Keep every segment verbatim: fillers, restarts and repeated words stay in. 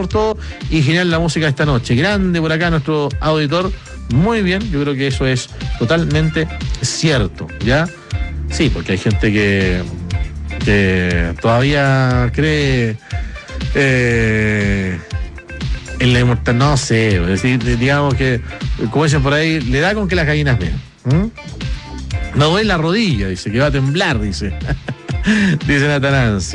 por todo y genial la música esta noche. Grande por acá nuestro auditor. Muy bien, yo creo que eso es totalmente cierto, ¿ya? Sí, porque hay gente que, que todavía cree eh, en la inmortalidad, no sé, es decir, digamos que, como dicen por ahí, le da con que las gallinas vean. ¿Mm? No duele la rodilla, dice, que va a temblar, dice. Dice Natanansi.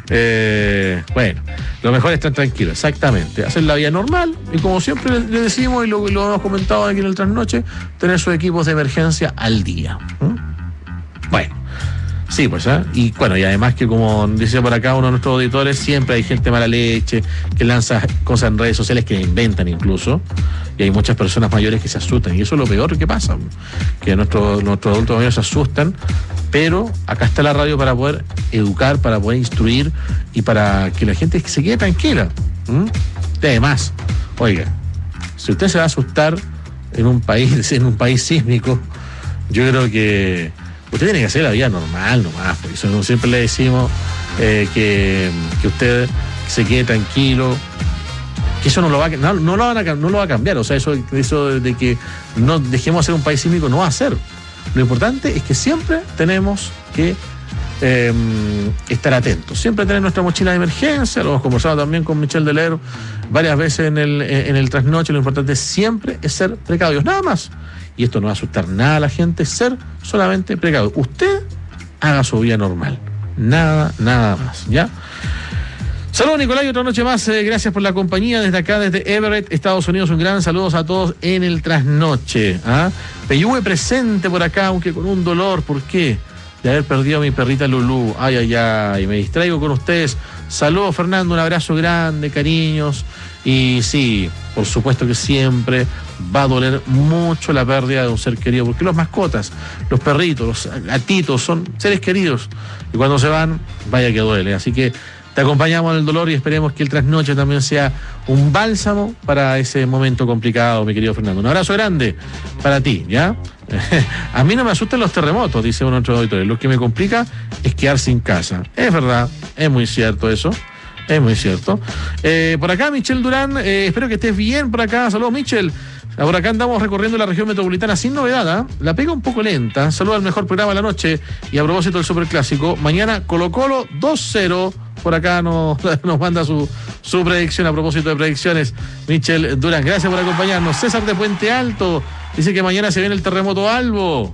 Eh, bueno, lo mejor es estar tranquilo, exactamente. Hacer la vida normal y como siempre le, le decimos y lo, lo hemos comentado aquí en el Trasnoche, tener sus equipos de emergencia al día. ¿Mm? Bueno, sí, pues, ¿eh? Y bueno, y además que como dice por acá uno de nuestros auditores, siempre hay gente mala leche que lanza cosas en redes sociales que inventan incluso. Y hay muchas personas mayores que se asustan. Y eso es lo peor que pasa. Que nuestros, nuestros adultos mayores se asustan. Pero acá está la radio para poder educar, para poder instruir y para que la gente se quede tranquila. ¿Mm? Y además, oiga, si usted se va a asustar en un país, en un país sísmico, yo creo que usted tiene que hacer la vida normal nomás. Por eso siempre le decimos eh, que, que usted se quede tranquilo. Que eso no lo va a, no, no lo van a, no lo va a cambiar. O sea, eso, eso de que no dejemos de ser un país sísmico no va a ser. Lo importante es que siempre tenemos que eh, estar atentos. Siempre tener nuestra mochila de emergencia. Lo hemos conversado también con Michelle Delero varias veces en el, en el Trasnoche. Lo importante siempre es ser precavidos, nada más. Y esto no va a asustar nada a la gente, ser solamente precavido. Usted haga su vida normal. Nada, nada más, ¿ya? Saludos, Nicolás, y otra noche más. Eh, gracias por la compañía desde acá, desde Everett, Estados Unidos. Un gran saludo a todos en el Trasnoche. ¿Ah? Peyúe presente por acá, aunque con un dolor. ¿Por qué? De haber perdido a mi perrita Lulú. Ay, ay, ay. Me distraigo con ustedes. Saludos, Fernando. Un abrazo grande, cariños. Y sí, por supuesto que siempre va a doler mucho la pérdida de un ser querido. Porque los mascotas, los perritos, los gatitos son seres queridos. Y cuando se van, vaya que duele. Así que te acompañamos en el dolor y esperemos que el Trasnoche también sea un bálsamo para ese momento complicado, mi querido Fernando. Un abrazo grande para ti, ¿ya? A mí no me asustan los terremotos, dice uno de nuestros auditores. Lo que me complica es quedar sin casa. Es verdad, es muy cierto eso. Es muy cierto. Eh, por acá, Michelle Durán, eh, espero que estés bien por acá. Saludos, Michelle. Por acá andamos recorriendo la región metropolitana sin novedad, ¿eh? La pega un poco lenta. Saludos al mejor programa de la noche. Y a propósito del Superclásico, mañana Colo Colo dos cero. Por acá nos, nos manda su, su predicción a propósito de predicciones. Michelle Durán, gracias por acompañarnos. César de Puente Alto dice que mañana se viene el terremoto Albo.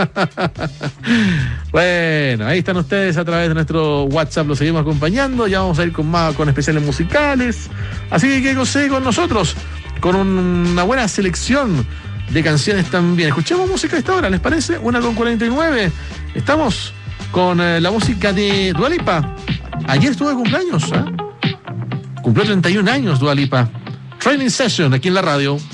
Bueno, ahí están ustedes a través de nuestro WhatsApp, los seguimos acompañando. Ya vamos a ir con más, con especiales musicales. Así que quédense con nosotros, con un, una buena selección de canciones también. Escuchemos música a esta hora, ¿les parece? Una con cuarenta y nueve. Estamos con eh, la música de Dua Lipa. Ayer estuvo de cumpleaños, ¿eh? Cumplió treinta y un años Dua Lipa. Training Session aquí en la radio.